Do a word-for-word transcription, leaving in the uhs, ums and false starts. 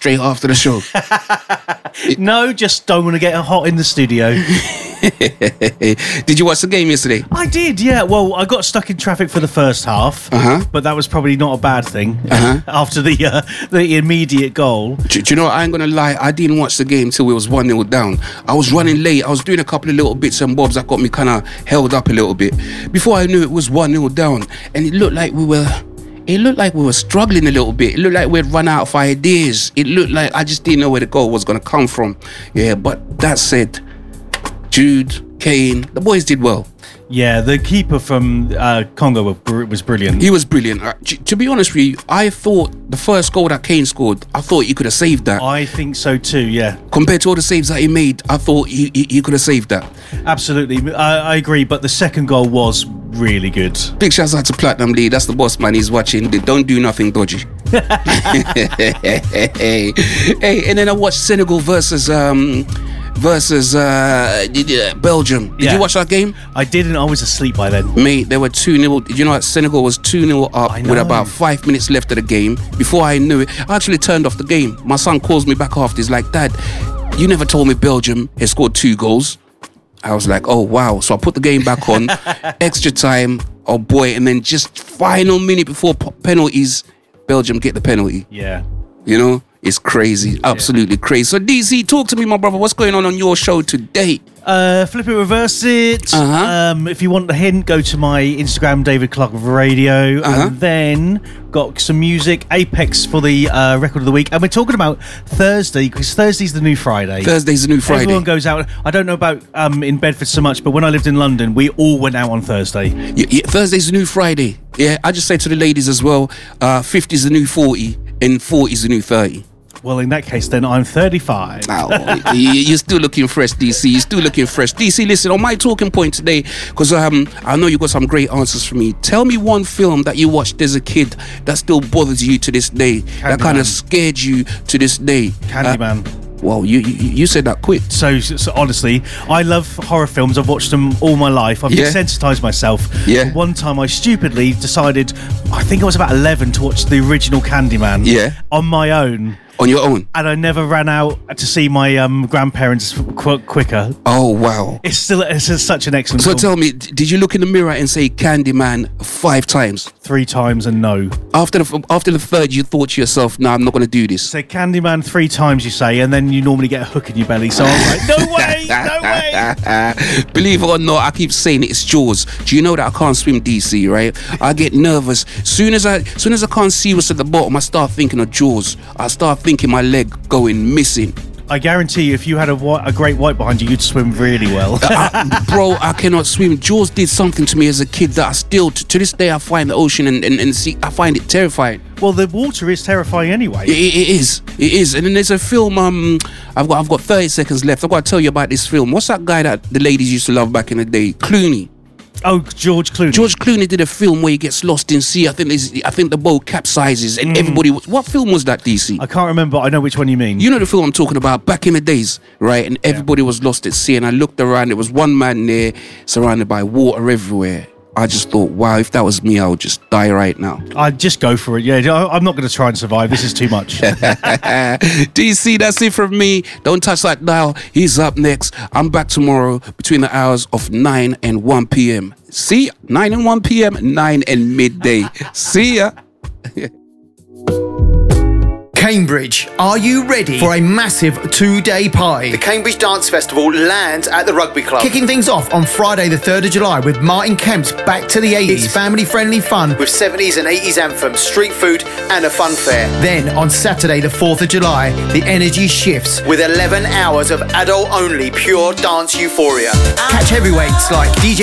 straight after the show? No, just don't want to get hot in the studio. Did you watch the game yesterday? I did, yeah. Well, I got stuck in traffic for the first half, Uh-huh. but that was probably not a bad thing Uh-huh. after the uh, the immediate goal. Do, do you know what? I ain't gonna lie, I didn't watch the game till we was one nil down. I was running late, I was doing a couple of little bits and bobs that got me kind of held up a little bit. Before I knew it was one nil down, and it looked like we were It looked like we were struggling a little bit. It looked like we'd run out of ideas. It looked like I just didn't know where the goal was going to come from. Yeah, but that said, Jude, Kane, the boys did well. Yeah, the keeper from uh, Congo was brilliant. He was brilliant. Uh, to, to be honest with you, I thought the first goal that Kane scored, I thought he could have saved that. I think so too, yeah. Compared to all the saves that he made, I thought he, he, he could have saved that. Absolutely, I, I agree, but the second goal was really good. Big shouts out to Platinum Lee, that's the boss man, he's watching. They don't do nothing dodgy. hey, hey, and then I watched Senegal versus... Um, versus uh, Belgium. Did Yeah. you watch that game? I didn't, I was asleep by then. Mate, they were two nil. Did you know what? Senegal was two nil up I with know. about five minutes left of the game. Before I knew it, I actually turned off the game. My son calls me back after. He's like, Dad, you never told me Belgium had scored two goals. I was like, oh, wow. So I put the game back on. Extra time. Oh, boy. And then just final minute before p- penalties, Belgium get the penalty. Yeah. You know? It's crazy, absolutely crazy. So D C, talk to me, my brother. What's going on on your show today? Uh, flip it, reverse it. Uh-huh. Um, if you want the hint, go to my Instagram, David Clark Radio, Uh-huh. and then got some music, Apex for the uh, record of the week, and we're talking about Thursday because Thursday's the new Friday. Thursday's the new Friday. Everyone goes out. I don't know about um, in Bedford so much, but when I lived in London, we all went out on Thursday. Yeah, yeah, Thursday's the new Friday. Yeah, I just say to the ladies as well, uh, fifty's the new forty and forty's the new thirty. Well, in that case, then I'm thirty-five. Oh, you- you're still looking fresh, D C. You're still looking fresh. D C, listen, on my talking point today, because um, I know you got some great answers for me. Tell me one film that you watched as a kid that still bothers you to this day, that kind Candyman. of scared you to this day. Candyman. Uh, well, you, you you said that quick. So, so honestly, I love horror films. I've watched them all my life. I've Yeah. desensitized myself. Yeah. One time I stupidly decided, I think I was about eleven, to watch the original Candyman Yeah. on my own. On your own. And I never ran out to see my um, grandparents qu- quicker. Oh, wow. It's still it's just such an excellent So film. tell me, d- did you look in the mirror and say Candyman five times? Three times and no. After the after the third, you thought to yourself, "No, nah, I'm not going to do this." Say Candyman three times, you say, and then you normally get a hook in your belly. So I was like, no way, no way. Believe it or not, I keep saying it, it's Jaws. Do you know that I can't swim, D C, right? I get nervous. Soon as I soon as I can't see what's at the bottom, I start thinking of Jaws. I start thinking my leg going missing. I guarantee you, if you had a, white, a great white behind you, you'd swim really well. I, bro, I cannot swim. Jaws did something to me as a kid that I still, to, to this day, I find the ocean and, and, and see, I find it terrifying. Well, the water is terrifying anyway. It, it, it is, it is. And then there's a film. Um, I've got, I've got thirty seconds left. I've got to tell you about this film. What's that guy that the ladies used to love back in the day? Clooney. Oh, George Clooney. George Clooney did a film where he gets lost in sea. I think there's, I think the boat capsizes and everybody. Was, what film was that, D C? I can't remember. I know which one you mean. You know the film I'm talking about, back in the days, right? And everybody was lost at sea. And I looked around. There was one man there, surrounded by water everywhere. I just thought, wow, if that was me, I would just die right now. I'd just go for it. Yeah, I- I'm not going to try and survive. This is too much. D C, that's it from me. Don't touch that dial. He's up next. I'm back tomorrow between the hours of nine and one p.m. See ya. nine and one p.m., nine and midday. See ya. Cambridge, are you ready for a massive two-day party? The Cambridge Dance Festival lands at the Rugby Club. Kicking things off on Friday the third of July with Martin Kemp's Back to the eighties. It's family-friendly fun with seventies and eighties anthems, street food and a fun fair. Then on Saturday the fourth of July, the energy shifts with eleven hours of adult-only pure dance euphoria. Catch heavyweights like D J